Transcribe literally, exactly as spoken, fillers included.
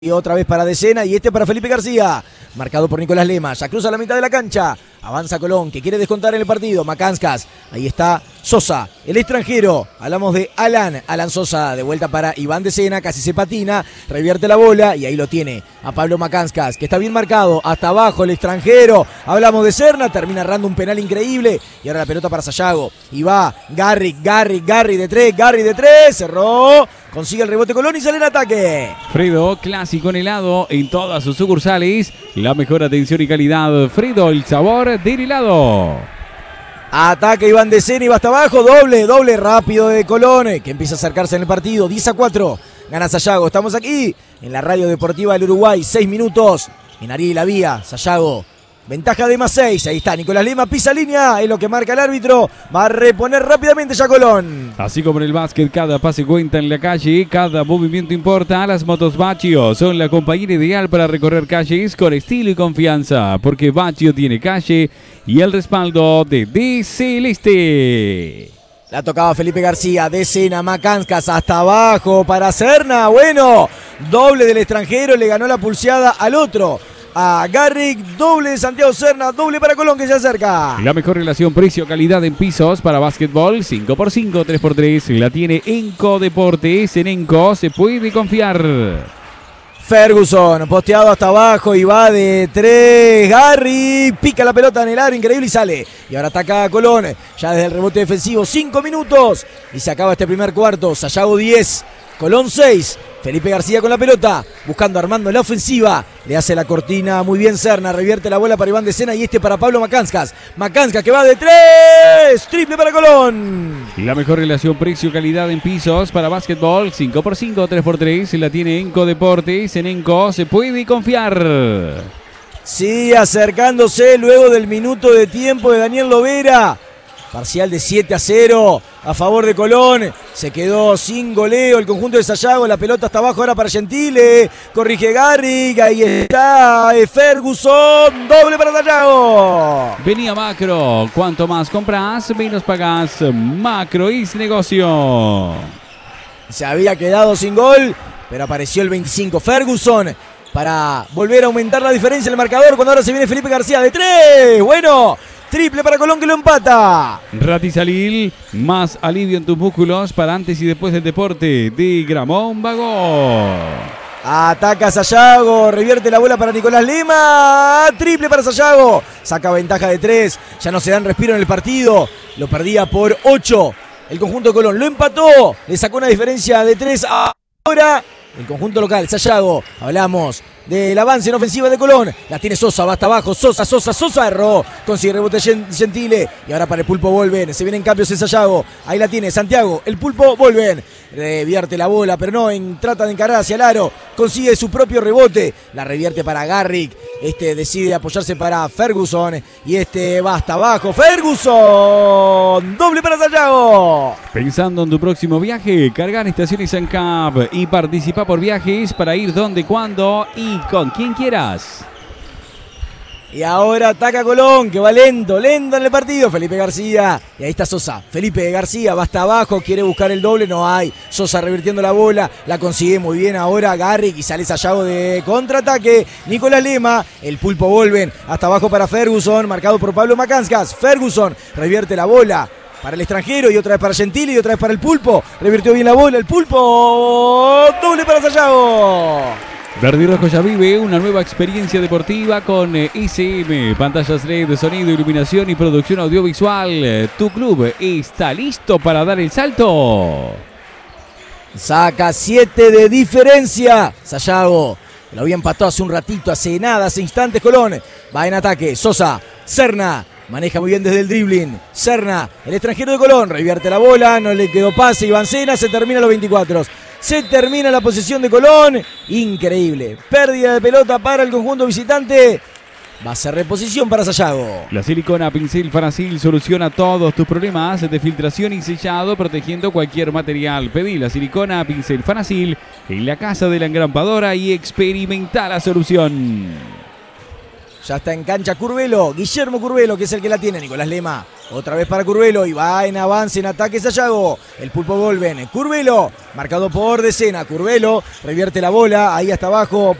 Y otra vez para Decena y este para Felipe García. Marcado por Nicolás Lema. Ya cruza la mitad de la cancha. Avanza Colón, que quiere descontar en el partido. Macanskas. Ahí está Sosa, el extranjero. Hablamos de Alan. Alan Sosa de vuelta para Iván Decena. Casi se patina. Revierte la bola y ahí lo tiene a Pablo Macanskas, que está bien marcado. Hasta abajo el extranjero. Hablamos de Serna. Termina errando un penal increíble. Y ahora la pelota para Sayago. Y va Garrick, Garrick, Garrick de tres. Garrick de tres. Cerró. Consigue el rebote Colón y sale en ataque. Fredo, clásico en helado en todas sus sucursales. La mejor atención y calidad. Fredo, el sabor del helado. Ataca Iván Decena y va hasta abajo. Doble, doble rápido de Colón, que empieza a acercarse en el partido. diez a cuatro. Gana Sayago. Estamos aquí en la radio deportiva del Uruguay. seis minutos. En Ariel la Vía. Sayago. Ventaja de más seis. Ahí está Nicolás Lema. Pisa línea. Es lo que marca el árbitro. Va a reponer rápidamente ya Colón. Así como en el básquet, cada pase cuenta en la calle. Cada movimiento importa. Las motos Baccio son la compañía ideal para recorrer calles con estilo y confianza. Porque Baccio tiene calle y el respaldo de D Celeste. La tocaba Felipe García. Decena, Macanskas hasta abajo para Serna. Bueno, doble del extranjero. Le ganó la pulseada al otro. A Garrick, doble de Santiago Serna, doble para Colón que se acerca. La mejor relación precio-calidad en pisos para básquetbol, cinco por cinco, tres por tres, la tiene Enco Deportes. En Enco se puede confiar. Ferguson, posteado hasta abajo y va de tres. Garrick, pica la pelota en el área, increíble y sale. Y ahora ataca a Colón, ya desde el rebote defensivo, cinco minutos. Y se acaba este primer cuarto, Sayago diez, Colón seis. Felipe García con la pelota, buscando Armando la ofensiva. Le hace la cortina muy bien Serna, revierte la bola para Iván Decena y este para Pablo Macanskas. Macanskas que va de tres, triple para Colón. La mejor relación precio-calidad en pisos para básquetbol, cinco por cinco, tres por tres, la tiene Enco Deportes. En Enco se puede confiar. Sigue acercándose luego del minuto de tiempo de Daniel Lovera. Parcial de siete a cero a favor de Colón. Se quedó sin goleo el conjunto de Sayago. La pelota está abajo ahora para Gentile. Corrige Garrick. Ahí está Ferguson. Doble para Sayago. Venía Macro. Cuanto más compras, menos pagás. Macro es negocio. Se había quedado sin gol, pero apareció el veinticinco. Ferguson para volver a aumentar la diferencia en el marcador. Cuando ahora se viene Felipe García de tres. Bueno. Triple para Colón que lo empata. Ratizalil, más alivio en tus músculos para antes y después del deporte. De Gramón Vago. Ataca Sayago, revierte la bola para Nicolás Lema. Triple para Sayago. Saca ventaja de tres. Ya no se dan respiro en el partido. Lo perdía por ocho. El conjunto de Colón lo empató. Le sacó una diferencia de tres. Ahora el conjunto local, Sayago. Hablamos del avance en ofensiva de Colón. La tiene Sosa, va hasta abajo. Sosa, Sosa, Sosa erró. Consigue rebote Gentile. Y ahora para el Pulpo Volven. Se vienen cambios en Sayago. Ahí la tiene Santiago. El Pulpo Volven. Revierte la bola, pero no en, trata de encarar hacia el aro. Consigue su propio rebote. La revierte para Garrick. Este decide apoyarse para Ferguson. Y este va hasta abajo. Ferguson. Doble para Sayago. Pensando en tu próximo viaje, carga en Estaciones ANCAP y participa por viajes para ir donde, cuándo y con quien quieras. Y ahora ataca Colón, que va lento, lento en el partido. Felipe García. Y ahí está Sosa. Felipe García va hasta abajo, quiere buscar el doble, no hay. Sosa revirtiendo la bola, la consigue muy bien ahora Garrick y sale Sayago de contraataque. Nicolás Lema, el Pulpo Volven hasta abajo para Ferguson, marcado por Pablo Macanskas. Ferguson revierte la bola para el extranjero y otra vez para Gentile y otra vez para el Pulpo. Revirtió bien la bola, el Pulpo. Doble para Sayago. Verde y Rojo ya vive una nueva experiencia deportiva con S M, pantallas L E D, sonido, iluminación y producción audiovisual. Tu club está listo para dar el salto. Saca siete de diferencia Sayago. Lo había empatado hace un ratito, hace nada, hace instantes Colón. Va en ataque, Sosa, Serna. Maneja muy bien desde el dribbling. Serna, el extranjero de Colón, revierte la bola, no le quedó pase. Iván Decena, se termina los veinticuatro. Se termina la posesión de Colón. Increíble. Pérdida de pelota para el conjunto visitante. Va a ser reposición para Sayago. La silicona Pincel Fanasil soluciona todos tus problemas de filtración y sellado, protegiendo cualquier material. Pedí la silicona Pincel Fanasil en la casa de la engrampadora y experimenta la solución. Ya está en cancha Curvelo, Guillermo Curvelo, que es el que la tiene. Nicolás Lema, otra vez para Curvelo y va en avance, en ataque Sayago. El Pulpo Golben, Curvelo, marcado por Decena. Curvelo revierte la bola, ahí hasta abajo.